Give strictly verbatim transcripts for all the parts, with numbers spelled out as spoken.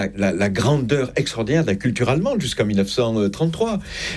La, la grandeur extraordinaire de la culture allemande jusqu'en dix-neuf cent trente-trois.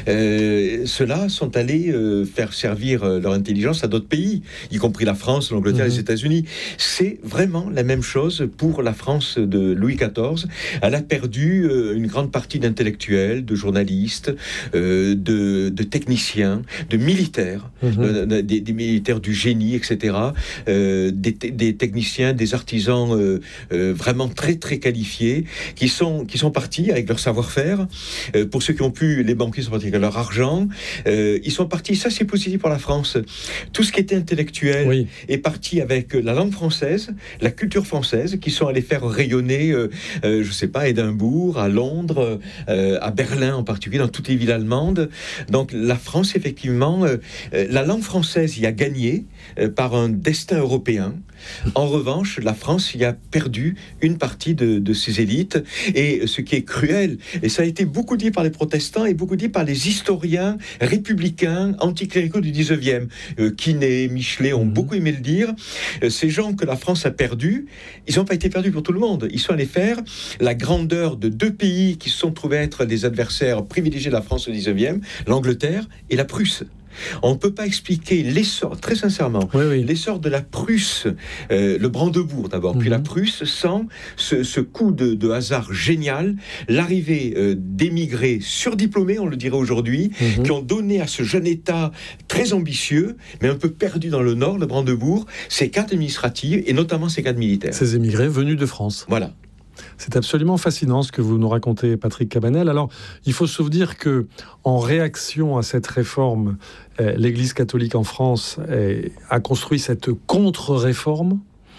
Euh, Ceux-là sont allés euh, faire servir euh, leur intelligence à d'autres pays, y compris la France, l'Angleterre, mmh. les États-Unis. C'est vraiment la même chose pour la France de Louis quatorze. Elle a perdu euh, une grande partie d'intellectuels, de journalistes, euh, de, de techniciens, de militaires, mmh. de, de, des, des militaires du génie, et cetera. Euh, des, des techniciens, des artisans euh, euh, vraiment très très qualifiés. Qui sont, qui sont partis avec leur savoir-faire. Euh, pour ceux qui ont pu, les banquiers sont partis avec leur argent. Euh, ils sont partis, ça c'est positif pour la France. Tout ce qui était intellectuel oui. est parti avec la langue française, la culture française, qui sont allés faire rayonner, euh, euh, je sais pas, à Édimbourg, à Londres, euh, à Berlin en particulier, dans toutes les villes allemandes. Donc la France, effectivement, euh, la langue française y a gagné euh, par un destin européen. En revanche, la France y a perdu une partie de, de ses élites. Et ce qui est cruel, et ça a été beaucoup dit par les protestants et beaucoup dit par les historiens républicains anticléricaux du dix-neuvième. Euh, Quinet, Michelet ont mmh. beaucoup aimé le dire. Euh, ces gens que la France a perdus, ils n'ont pas été perdus pour tout le monde. Ils sont allés faire la grandeur de deux pays qui se sont trouvés être des adversaires privilégiés de la France au dix-neuvième, l'Angleterre et la Prusse. On ne peut pas expliquer l'essor, très sincèrement, oui, oui. l'essor de la Prusse, euh, le Brandebourg d'abord, mmh. puis la Prusse, sans ce, ce coup de, de hasard génial, l'arrivée euh, d'émigrés surdiplômés, on le dirait aujourd'hui, mmh. qui ont donné à ce jeune État très ambitieux, mais un peu perdu dans le nord, le Brandebourg, ses cadres administratifs et notamment ses cadres militaires. Ces émigrés venus de France. Voilà. C'est absolument fascinant ce que vous nous racontez, Patrick Cabanel. Alors, il faut se souvenir que, en réaction à cette réforme, euh, l'Église catholique en France euh, a construit cette contre-réforme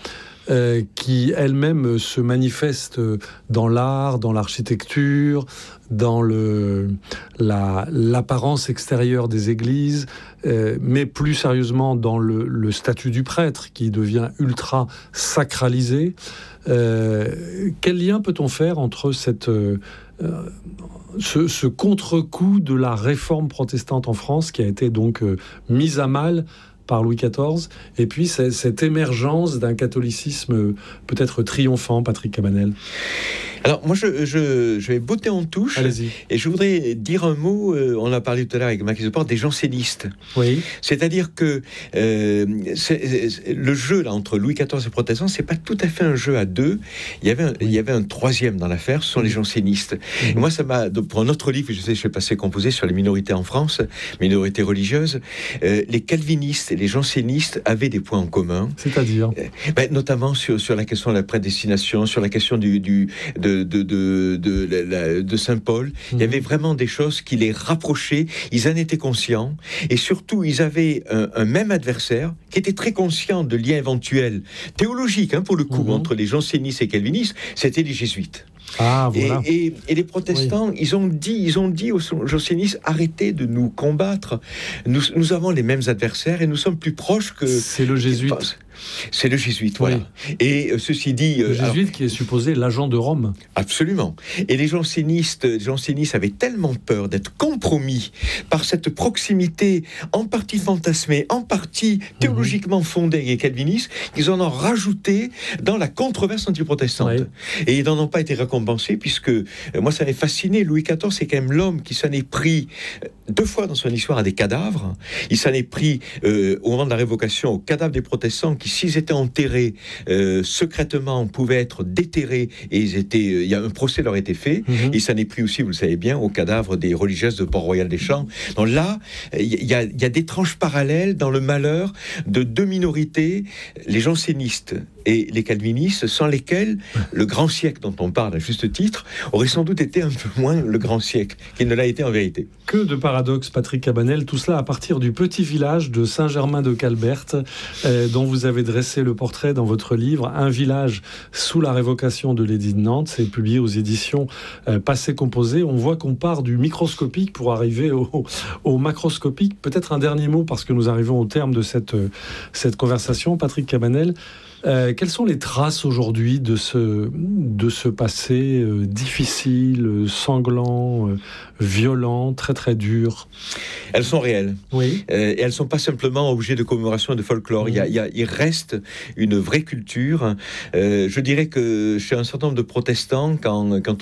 euh, qui elle-même se manifeste dans l'art, dans l'architecture, dans le, la, l'apparence extérieure des églises, euh, mais plus sérieusement dans le, le statut du prêtre qui devient ultra sacralisé. Euh, quel lien peut-on faire entre cette, euh, ce, ce contre-coup de la réforme protestante en France qui a été donc euh, mise à mal par Louis quatorze, et puis c'est, cette émergence d'un catholicisme peut-être triomphant, Patrick Cabanel? Alors, moi, je, je, je vais botter en touche. Allez-y. Et je voudrais dire un mot, euh, on a parlé tout à l'heure avec Max Deport, des jansénistes. Oui. C'est-à-dire que euh, c'est, c'est, le jeu là, entre Louis quatorze et les protestants, c'est pas tout à fait un jeu à deux. Il y avait un, oui. il y avait un troisième dans l'affaire, ce sont oui. les jansénistes. Mmh. Et moi, ça m'a, pour un autre livre, je sais, je suis passé composé sur les minorités en France, minorités religieuses, euh, les calvinistes et les jansénistes avaient des points en commun. C'est-à-dire euh, ben, notamment sur, sur la question de la prédestination, sur la question du, du, de De, de, de, de, de Saint-Paul. Mmh. Il y avait vraiment des choses qui les rapprochaient, ils en étaient conscients, et surtout ils avaient un, un même adversaire qui était très conscient de liens éventuels théologiques, hein, pour le coup, mmh. entre les jansénistes et calvinistes, c'était les jésuites. Ah, voilà. et, et, et les protestants, oui. ils ont dit, ils ont dit aux jansénistes, arrêtez de nous combattre. Nous, nous avons les mêmes adversaires et nous sommes plus proches que. C'est le jésuite. C'est le jésuite, voilà. Oui. Et euh, ceci dit, le euh, jésuite alors, qui est supposé l'agent de Rome. Absolument. Et les jansénistes, les jansénistes avaient tellement peur d'être compromis par cette proximité, en partie fantasmée, en partie théologiquement fondée et calviniste, qu'ils en ont rajouté dans la controverse antiprotestante. Oui. Et ils n'en ont pas été récompensés, puisque euh, moi, ça m'avait fasciné. Louis quatorze, c'est quand même l'homme qui s'en est pris deux fois dans son histoire à des cadavres. Il s'en est pris euh, au moment de la révocation aux cadavres des protestants qui, s'ils étaient enterrés euh, secrètement, pouvaient être déterrés, et ils étaient, euh, il y a un procès leur a été fait. Mm-hmm. Il s'en est pris aussi, vous le savez bien, aux cadavres des religieuses de Port-Royal-des-Champs. Donc là, il y, y, a, il y a des tranches parallèles dans le malheur de deux minorités, les jansénistes et les calvinistes, sans lesquels le grand siècle dont on parle à juste titre aurait sans doute été un peu moins le grand siècle qu'il ne l'a été en vérité. Que de paradoxes, Patrick Cabanel, tout cela à partir du petit village de Saint-Germain-de-Calberte, euh, dont vous avez dressé le portrait dans votre livre, un village sous la révocation de l'édit de Nantes. C'est publié aux éditions euh, Passé Composé. On voit qu'on part du microscopique pour arriver au, au macroscopique. Peut-être un dernier mot, parce que nous arrivons au terme de cette, euh, cette conversation, Patrick Cabanel. Euh, quelles sont les traces aujourd'hui de ce, de ce passé euh, difficile, sanglant, euh, violent, très très dur? Elles sont réelles. Oui. Euh, et elles ne sont pas simplement objets de commémoration et de folklore. Mmh. Il, y a, il, y a, il reste une vraie culture. Euh, je dirais que chez un certain nombre de protestants, quand, quand